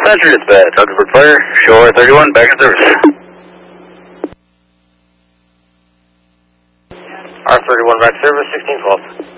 Dispatcher dispatch, Huckleberg Fire, Shore 31, back in service. R31 back service, 1612.